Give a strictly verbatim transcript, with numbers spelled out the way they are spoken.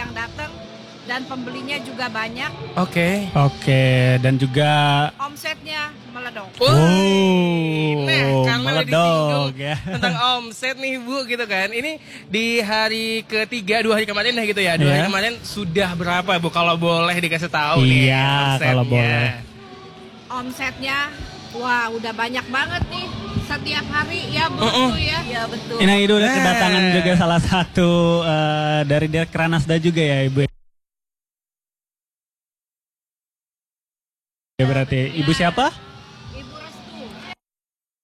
yang datang dan pembelinya juga banyak. Oke. Oke, dan juga Omsetnya meledok. Oh, nah, kalau meledok ya. tentang omset nih Bu gitu kan. Ini di hari ketiga, dua hari kemarin lah gitu ya. Dua Iya. hari kemarin sudah berapa Bu kalau boleh dikasih tahu nih Iya, omsetnya. kalau boleh. Omsetnya, wah udah banyak banget nih setiap hari ya Bu Uh-uh. ya. Iya betul. Ini Ibu udah Nah. kedatangan juga salah satu eh, dari Dekranasda juga ya Ibu. Ya berarti Ibu siapa?